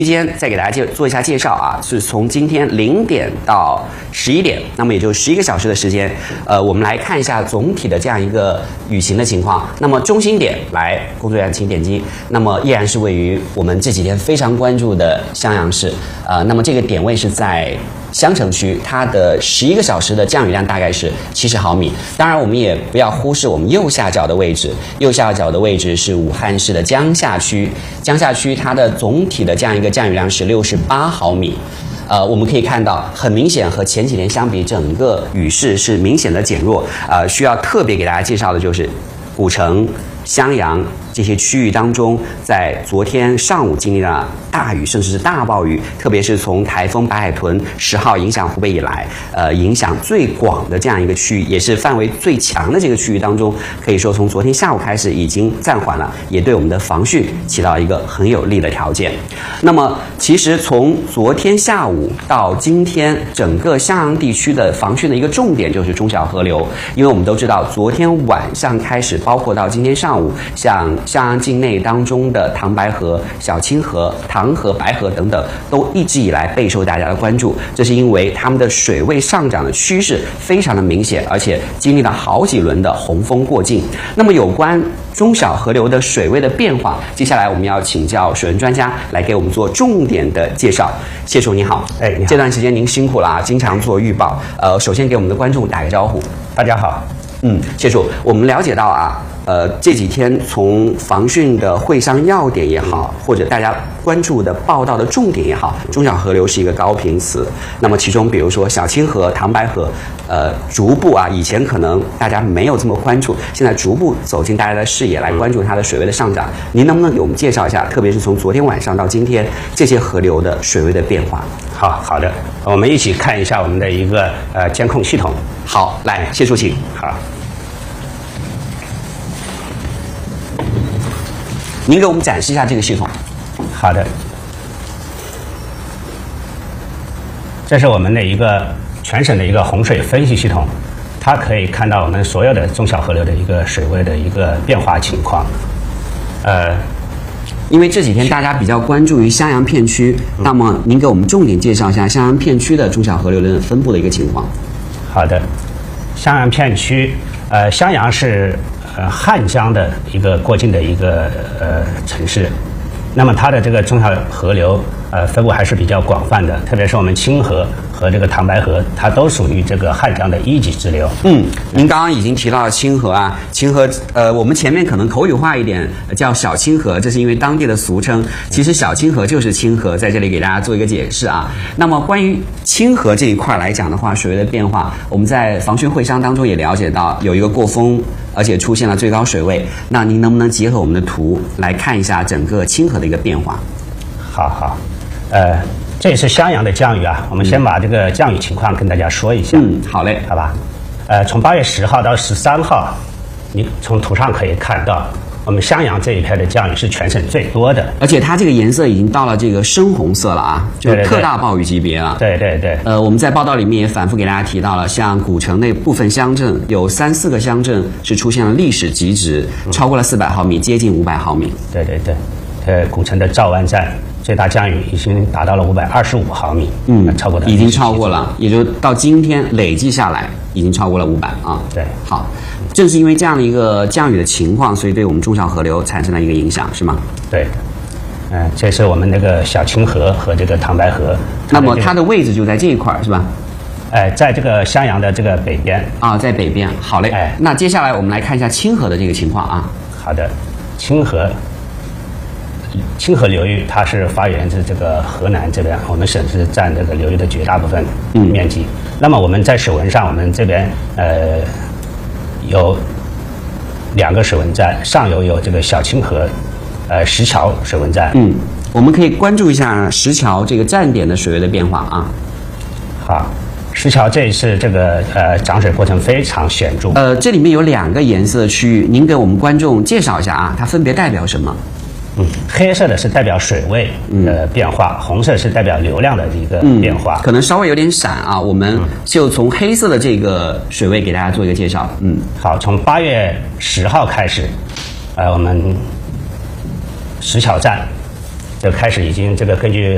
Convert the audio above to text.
期间再给大家做一下介绍啊，是从今天0点到11点，那么也就11个小时的时间。我们来看一下总体的这样一个雨行的情况。那么中心点，来，工作人员请点击。那么依然是位于我们这几天非常关注的襄阳市。那么这个点位是在襄城区，它的11个小时的降雨量大概是70毫米。当然，我们也不要忽视我们右下角的位置，右下角的位置是武汉市的江夏区，江夏区它的总体的这样一个降雨量是68毫米。我们可以看到，很明显和前几天相比，整个雨势是明显的减弱。需要特别给大家介绍的就是古城、襄阳这些区域当中，在昨天上午经历了大雨，甚至是大暴雨，特别是从台风白海豚10号影响湖北以来，影响最广的这样一个区域，也是范围最强的这个区域当中，可以说从昨天下午开始已经暂缓了，也对我们的防汛起到一个很有利的条件。那么，其实从昨天下午到今天，整个襄阳地区的防汛的一个重点就是中小河流，因为我们都知道，昨天晚上开始，包括到今天上午，像襄阳境内当中的唐白河、小清河、唐河、白河等等，都一直以来备受大家的关注。这是因为它们的水位上涨的趋势非常的明显，而且经历了好几轮的洪峰过境。那么有关中小河流的水位的变化，接下来我们要请教水文专家来给我们做重点的介绍。谢叔你好， 你好。 这段时间您辛苦了啊，经常做预报。首先给我们的观众打个招呼。 大家好。 谢叔，我们了解到啊，这几天从防汛的会商要点也好，或者大家关注的报道的重点也好，中小河流是一个高频词。那么其中，比如说小清河、唐白河，逐步啊，以前可能大家没有这么关注，现在逐步走进大家的视野来关注它的水位的上涨。您能不能给我们介绍一下，特别是从昨天晚上到今天这些河流的水位的变化？ 好的，我们一起看一下我们的一个监控系统。 好，来，谢叔请。 好。 您给我们展示一下这个系统。 好的，这是我们的一个全省的一个洪水分析系统，它可以看到我们所有的中小河流的一个水位的一个变化情况。 因为这几天大家比较关注于襄阳片区，那么您给我们重点介绍一下襄阳片区的中小河流的分布的一个情况。 好的，襄阳片区，襄阳是汉江的一个过境的一个城市，那么它的这个中小河流分布还是比较广泛的，特别是我们清河和这个唐白河，它都属于这个汉江的一级支流。 您刚刚已经提到了清河啊，清河我们前面可能口语化一点叫小清河，这是因为当地的俗称，其实小清河就是清河，在这里给大家做一个解释啊。那么关于清河这一块来讲的话，水位的变化，我们在防汛会商当中也了解到有一个过峰，而且出现了最高水位。那您能不能结合我们的图来看一下整个清河的一个变化？ 好，这也是襄阳的降雨啊，我们先把这个降雨情况跟大家说一下。 好嘞， 好吧。从8月10号到13号，你从图上可以看到，我们襄阳这一片的降雨是全省最多的， 而且它这个颜色已经到了这个深红色了啊，就是特大暴雨级别了。 对。 我们在报道里面也反复给大家提到了，像古城内部分乡镇有3、4个乡镇是出现了历史极值，超过了400毫米，接近500毫米。 对，古城的赵湾站最大降雨已经达到了525毫米，超过了， 已经超过了，也就到今天累计下来已经超过了500啊。 对， 好，正是因为这样的一个降雨的情况，所以对我们中小河流产生了一个影响，是吗？ 对，这是我们那个小清河和这个唐白河， 那么它的位置就在这一块，是吧？ 在这个襄阳的这个北边啊，在北边。好嘞，那接下来我们来看一下清河的这个情况啊。 好的，清河流域它是发源自这个河南这边，我们省是占这个流域的绝大部分面积。那么我们在水文上，我们这边有2个水文站，上游有这个小清河石桥水文站。 我们可以关注一下石桥这个站点的水位的变化啊。 好，石桥这一次这个涨水过程非常显著。 这里面有2个颜色的区域，您给我们观众介绍一下啊，它分别代表什么？ 黑色的是代表水位的变化，红色是代表流量的一个变化。 可能稍微有点闪啊，我们就从黑色的这个水位给大家做一个介绍。 好，从8月10号开始，我们石桥站就开始已经这个根据